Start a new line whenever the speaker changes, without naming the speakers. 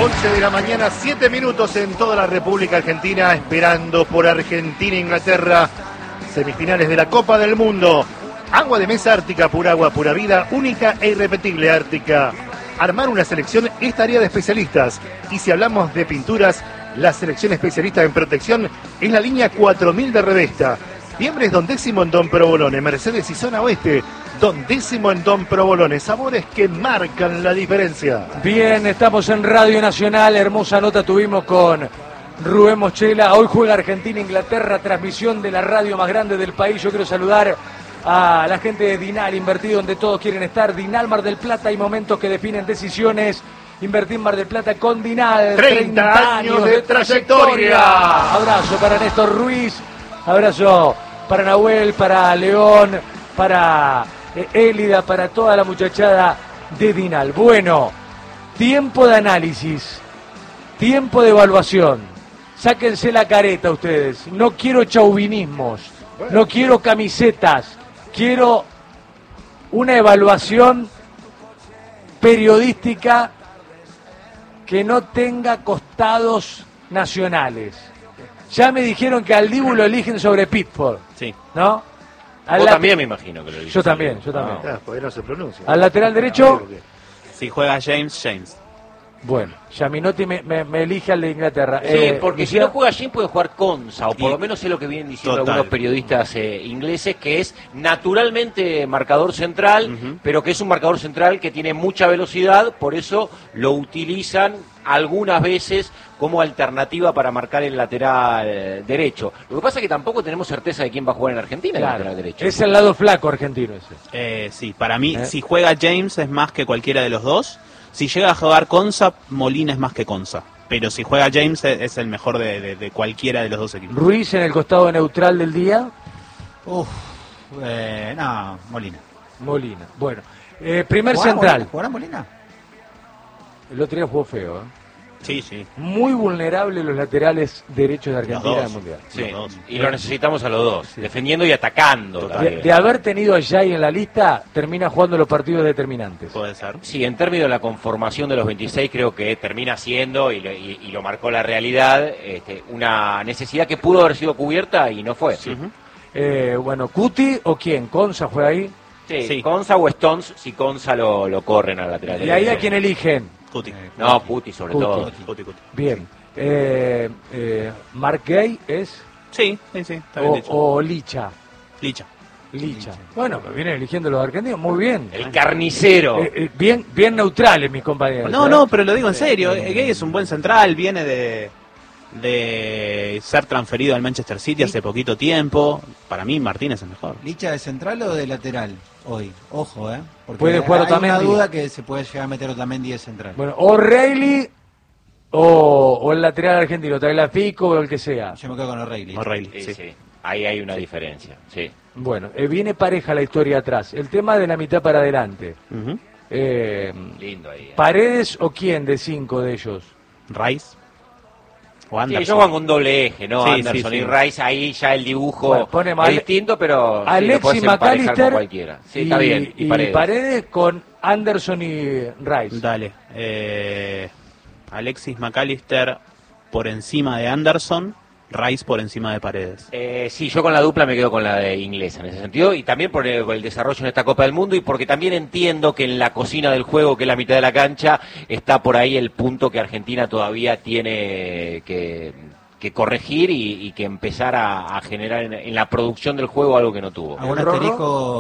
11 de la mañana, 7 minutos en toda la República Argentina, esperando por Argentina e Inglaterra, semifinales de la Copa del Mundo. Agua de mesa Ártica, pura agua, pura vida, única e irrepetible Ártica. Armar una selección es tarea de especialistas. Y si hablamos de pinturas, la selección especialista en protección es la línea 4000 de Revesta. Fiembres Don Décimo en Don Provolone, Mercedes y Zona Oeste, Don Décimo en Don Provolone, sabores que marcan la diferencia.
Bien, estamos en Radio Nacional, hermosa nota tuvimos con Rubén Moschela. Hoy juega Argentina-Inglaterra, transmisión de la radio más grande del país. Yo quiero saludar a la gente de Dinal, invertido donde todos quieren estar. Dinal Mar del Plata, hay momentos que definen decisiones. Invertir en Mar del Plata con Dinal.
30 años de trayectoria.
Abrazo para Néstor Ruiz, abrazo para Nahuel, para León, para Élida, para toda la muchachada de Dinal. Bueno, tiempo de análisis, tiempo de evaluación. Sáquense la careta ustedes. No quiero chauvinismos, no quiero camisetas, quiero una evaluación periodística que no tenga costados nacionales. Ya me dijeron que al Dibu lo eligen sobre Pitford.
Sí.
¿No?
Vos también me imagino que lo eligen.
Yo también.
Porque no se pronuncia.
Al lateral derecho.
Si juega James.
Bueno, Giaminotti me elige al de Inglaterra.
Sí, porque si
Lucía,
no juega James puede jugar Konsa, o por lo menos es lo que vienen diciendo
Total.
algunos periodistas ingleses, que es naturalmente marcador central, pero que es un marcador central que tiene mucha velocidad, por eso lo utilizan algunas veces como alternativa para marcar el lateral derecho. Lo que pasa es que tampoco tenemos certeza de quién va a jugar en Argentina en el lateral derecho.
es el lado flaco argentino ese.
Sí, para mí, si juega James es más que cualquiera de los dos. Si llega a jugar Konsa, Molina es más que Konsa. Pero si juega James es el mejor de cualquiera de los dos equipos.
Ruiz en el costado neutral del día.
No, Molina.
Molina. Bueno, primer central.
¿Jugará Molina?
El otro día jugó feo, ¿eh?
Sí.
Muy vulnerable los laterales derechos de Argentina en el Mundial.
Sí, y lo necesitamos a los dos, defendiendo y atacando.
De haber tenido a Jay en la lista, termina jugando los partidos determinantes.
Puede ser.
Sí, en términos de la conformación de los 26 creo que termina siendo, y lo marcó la realidad, una necesidad que pudo haber sido cubierta y no fue.
Bueno, ¿Cuti o quién? ¿Consa juega ahí?
Sí. Konsa o Stones, si Konsa lo corren al lateral
¿Y
derecho.
ahí a quién eligen?
Cuti.
No, Puti sobre
Cuti.
todo.
Cuti.
Bien. ¿Mark Gay es?
Sí, está bien dicho.
¿O Licha?
Licha.
Bueno, me vienen eligiendo los argentinos, muy bien.
El carnicero.
Bien neutrales mis compañeros.
No, pero lo digo en serio. Gay es un buen central, viene de ser transferido al Manchester City hace poquito tiempo. Para mí Martínez es mejor.
¿Licha de central o de lateral hoy? Ojo, porque
Puede jugar
hay
Otamendi.
una duda que se puede llegar a meter Otamendi de central.
Bueno, o Reilly o el lateral argentino, Tagliafico o el que sea.
Yo me quedo con O'Reilly.
Sí. Ahí hay una diferencia, sí.
Bueno, viene pareja la historia atrás. El tema de la mitad para adelante.
Lindo ahí.
¿Paredes o quién de 5 de ellos?
Rice o
Sí,
Anderson.
ellos van con doble eje, ¿no?
Sí,
Anderson
sí.
y Rice, ahí ya el dibujo
Bueno, pone
es distinto, pero sí, lo puedes
Alexis
emparejar con
McAllister
cualquiera. Sí, está bien.
y
Paredes.
Paredes con Anderson y Rice.
Dale. Alexis McAllister por encima de Anderson, Rice por encima de Paredes.
Sí, yo con la dupla me quedo con la de inglesa en ese sentido, y también por el desarrollo en esta Copa del Mundo, y porque también entiendo que en la cocina del juego, que es la mitad de la cancha, está por ahí el punto que Argentina todavía tiene que corregir y que empezar a generar en la producción del juego algo que no tuvo.
¿Algún asterisco